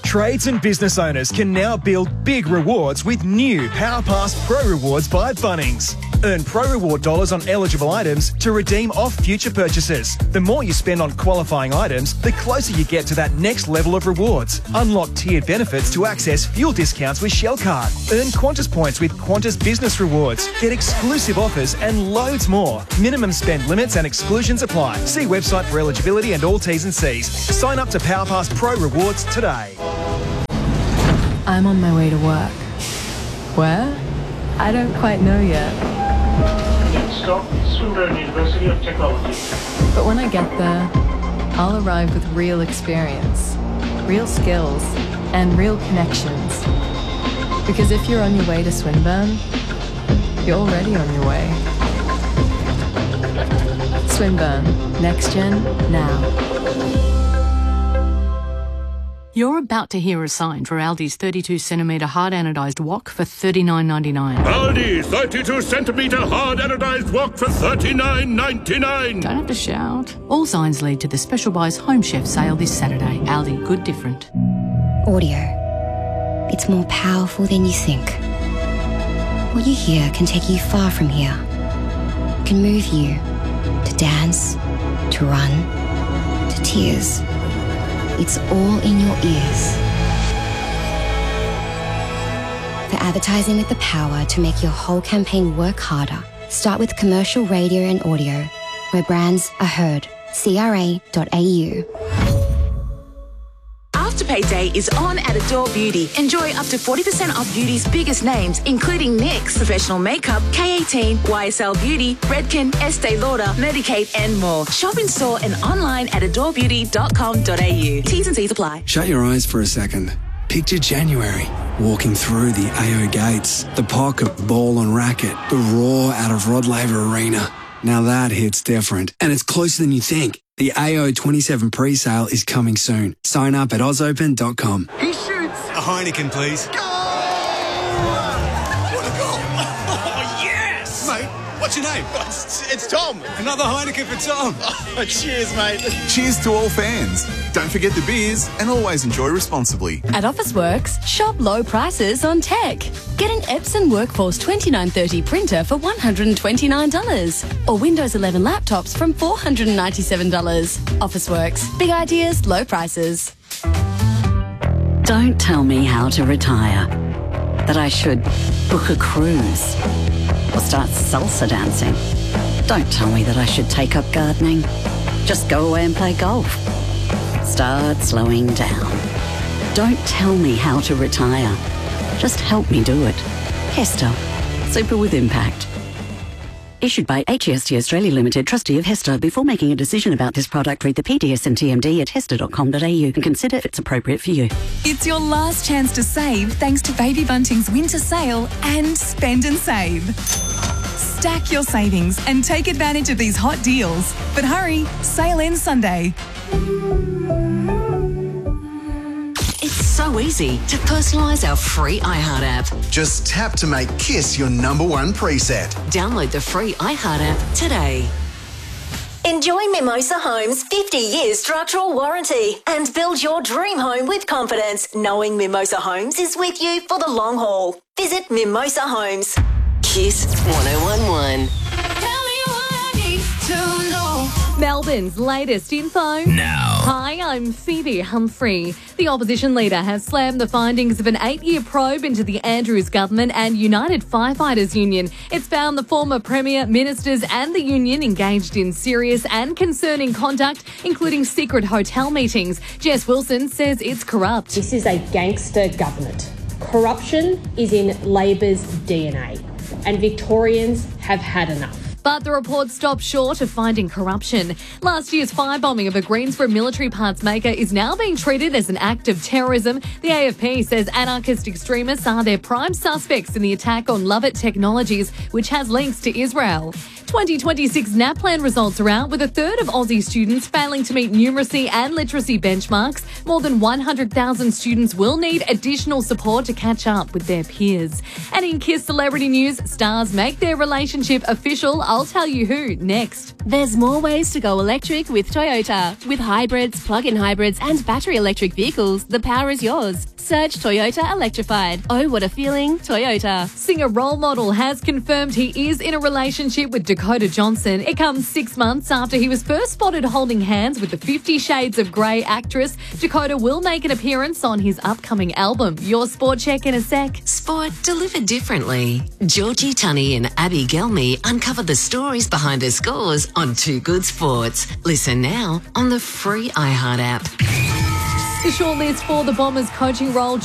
Trades and business owners can now build big rewards with new PowerPass Pro Rewards by Bunnings. Earn Pro Reward dollars on eligible items to redeem off future purchases. The more you spend on qualifying items, the closer you get to that next level of rewards. Unlock tiered benefits to access fuel discounts with Shell Card. Earn Qantas points with Qantas Business Rewards. Get exclusive offers and loads more. Minimum spend limits and exclusions apply. See website for eligibility and all T's and C's. Sign up to PowerPass Pro Rewards today. I'm on my way to work. Where? I don't quite know yet. Stop, Swinburne University of Technology. But when I get there, I'll arrive with real experience, real skills, and real connections. Because if you're on your way to Swinburne, you're already on your way. Swinburne. Next Gen, now. You're about to hear a sign for Aldi's 32cm hard anodised wok for $39.99. Aldi 32cm hard anodised wok for $39.99. Don't have to shout. All signs lead to the Special Buys Home Chef sale this Saturday. Aldi, good different. Audio. It's more powerful than you think. What you hear can take you far from here. It can move you to dance, to run, to tears. It's all in your ears. For advertising with the power to make your whole campaign work harder, start with commercial radio and audio, where brands are heard. CRA.au. Afterpay Day is on at Adore Beauty. Enjoy up to 40% off beauty's biggest names, including NYX, Professional Makeup, K18, YSL Beauty, Redken, Estee Lauder, Medik8, and more. Shop in store and online at adorebeauty.com.au. T's and C's apply. Shut your eyes for a second. Picture January, walking through the AO gates, the pocket, ball and racket, the roar out of Rod Laver Arena. Now that hits different, and it's closer than you think. The AO 27 pre-sale is coming soon. Sign up at ozopen.com. He shoots! A Heineken, please. Goal! What a goal! Oh, yes! Mate, what's your name? It's Tom. Another Heineken for Tom. Oh, cheers, mate. Cheers to all fans. Don't forget the beers and always enjoy responsibly. At Officeworks, shop low prices on tech. Get an Epson Workforce 2930 printer for $129 or Windows 11 laptops from $497. Officeworks. Big ideas, low prices. Don't tell me how to retire. That I should book a cruise or start salsa dancing. Don't tell me that I should take up gardening. Just go away and play golf. Start slowing down. Don't tell me how to retire. Just help me do it. Hester. Super with impact. Issued by HEST Australia Limited, trustee of Hester. Before making a decision about this product, read the PDS and TMD at hester.com.au and consider if it's appropriate for you. It's your last chance to save thanks to Baby Bunting's winter sale and Spend and Save. Stack your savings and take advantage of these hot deals. But hurry, sale ends Sunday. It's so easy to personalise our free iHeart app. Just tap to make Kiss your #1 preset. Download the free iHeart app today. Enjoy Mimosa Homes' 50-year structural warranty and build your dream home with confidence, knowing Mimosa Homes is with you for the long haul. Visit Mimosa Homes. Kiss 1011. Melbourne's latest info. Now. Hi, I'm Phoebe Humphrey. The opposition leader has slammed the findings of an 8-year probe into the Andrews government and United Firefighters Union. It's found the former Premier, ministers and the union engaged in serious and concerning conduct, including secret hotel meetings. Jess Wilson says it's corrupt. This is a gangster government. Corruption is in Labor's DNA, and Victorians have had enough. But the report stopped short of finding corruption. Last year's firebombing of a Greensboro military parts maker is now being treated as an act of terrorism. The AFP says anarchist extremists are their prime suspects in the attack on Lovett Technologies, which has links to Israel. 2026 NAPLAN results are out, with a third of Aussie students failing to meet numeracy and literacy benchmarks. More than 100,000 students will need additional support to catch up with their peers. And in Kiss Celebrity News, stars make their relationship official. I'll tell you who next. There's more ways to go electric with Toyota. With hybrids, plug-in hybrids and battery electric vehicles, the power is yours. Search Toyota Electrified. Oh, what a feeling, Toyota. Singer Role Model has confirmed he is in a relationship with Dakota Johnson. It comes 6 months after he was first spotted holding hands with the 50 Shades of Grey actress. Dakota will make an appearance on his upcoming album. Your Sport Check in a sec. Sport delivered differently. Georgie Tunney and Abby Gelmy uncover the stories behind the scores on Too Good Sports. Listen now on the free iHeart app. The shortlist for the Bombers coaching role